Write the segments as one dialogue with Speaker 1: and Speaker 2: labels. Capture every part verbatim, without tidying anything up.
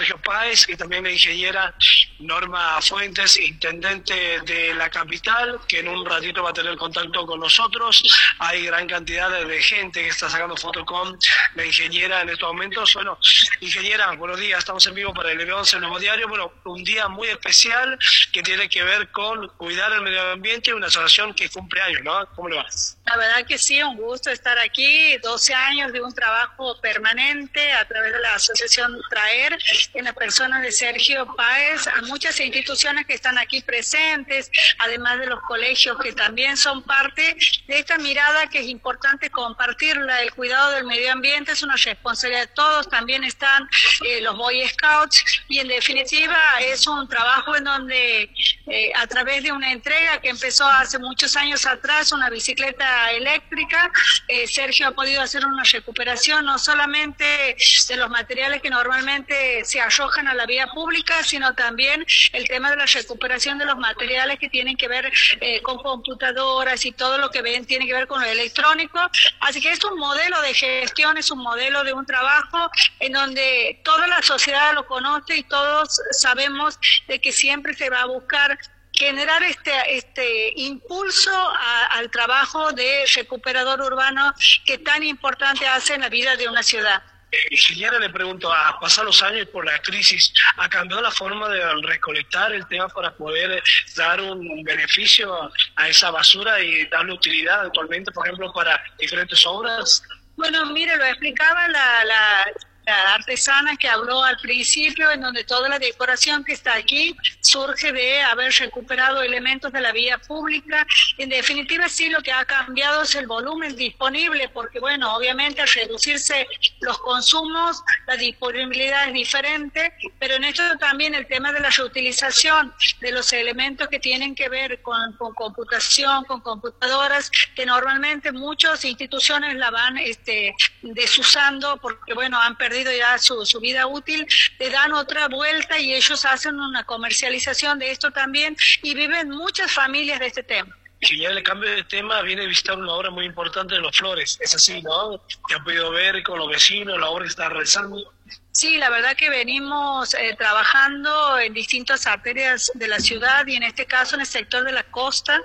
Speaker 1: Sergio Páez y también la ingeniera Norma Fuentes, intendente de la capital, que en un ratito va a tener contacto con nosotros. Hay gran cantidad de gente que está sacando fotos con la ingeniera en estos momentos. Bueno, ingeniera, buenos días, estamos en vivo para el L B once, el Nuevo Diario. Bueno, un día muy especial que tiene que ver con cuidar el medio ambiente, una asociación que cumple años, ¿no? ¿Cómo le va?
Speaker 2: La verdad que sí, un gusto estar aquí, doce años de un trabajo permanente a través de la asociación Traer, en la persona de Sergio Páez, a muchas instituciones que están aquí presentes, además de los colegios que también son parte de esta mirada que es importante compartirla. El cuidado del medio ambiente es una responsabilidad de todos, también están eh, los Boy Scouts, y en definitiva es un trabajo en donde eh, a través de una entrega que empezó hace muchos años atrás, una bicicleta eléctrica, eh, Sergio ha podido hacer una recuperación no solamente de los materiales que normalmente se arrojan a la vía pública, sino también el tema de la recuperación de los materiales que tienen que ver eh, con computadoras y todo lo que ven tiene que ver con lo electrónico. Así que es un modelo de gestión, es un modelo de un trabajo en donde toda la sociedad lo conoce y todos sabemos de que siempre se va a buscar generar este este impulso a, al trabajo de recuperador urbano que tan importante hace en la vida de una ciudad.
Speaker 1: Ingeniera, le pregunto, a pasar los años por la crisis, ¿ha cambiado la forma de recolectar el tema para poder dar un beneficio a esa basura y darle utilidad actualmente, por ejemplo, para diferentes obras?
Speaker 2: Bueno, mire, lo explicaba la... la la artesana que habló al principio, en donde toda la decoración que está aquí surge de haber recuperado elementos de la vía pública. En definitiva, sí, lo que ha cambiado es el volumen disponible, porque bueno, obviamente al reducirse los consumos, la disponibilidad es diferente, pero en esto también el tema de la reutilización de los elementos que tienen que ver con, con computación, con computadoras, que normalmente muchas instituciones la van este, desusando, porque bueno, han perdido ya su, su vida útil, le dan otra vuelta y ellos hacen una comercialización de esto también, y viven muchas familias de este tema.
Speaker 1: Que ya el cambio de tema viene a visitar una obra muy importante de Los Flores, es así, ¿no? Que han podido ver con los vecinos, la obra que está realizando.
Speaker 2: Sí, la verdad que venimos eh, trabajando en distintas arterias de la ciudad y en este caso en el sector de la costa,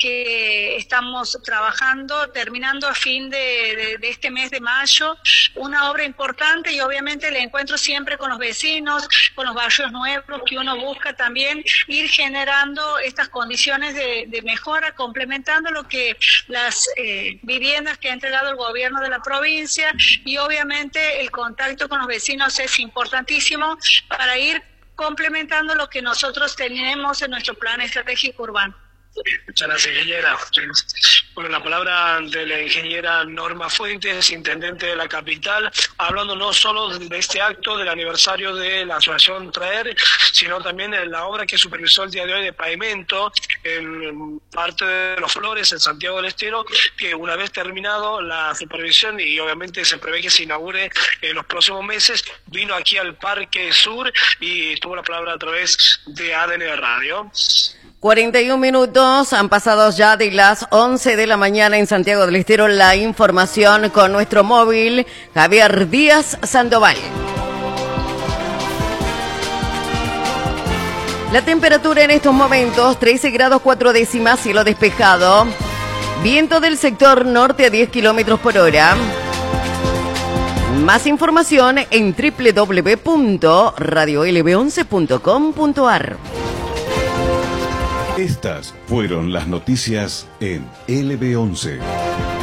Speaker 2: que estamos trabajando, terminando a fin de, de, de este mes de mayo, una obra importante, y obviamente el encuentro siempre con los vecinos, con los barrios nuevos, que uno busca también ir generando estas condiciones de, de mejora, complementando lo que las eh, viviendas que ha entregado el gobierno de la provincia, y obviamente el contacto con los vecinos es importantísimo para ir complementando lo que nosotros tenemos en nuestro plan estratégico urbano.
Speaker 1: Muchas gracias, ingeniera. Bueno, la palabra de la ingeniera Norma Fuentes, intendente de la capital, hablando no solo de este acto del aniversario de la asociación Traer, sino también de la obra que supervisó el día de hoy de pavimento en parte de Los Flores, en Santiago del Estero, que una vez terminado la supervisión, y obviamente se prevé que se inaugure en los próximos meses, vino aquí al Parque Sur y tuvo la palabra a través de A D N Radio.
Speaker 3: cuarenta y un minutos han pasado ya de las once de la mañana en Santiago del Estero. La información con nuestro móvil, Javier Díaz Sandoval. La temperatura en estos momentos, trece grados cuatro décimas, cielo despejado. Viento del sector norte a diez kilómetros por hora. Más información en doble u doble u doble u punto radio l b once punto com punto a r.
Speaker 4: Estas fueron las noticias en L B once.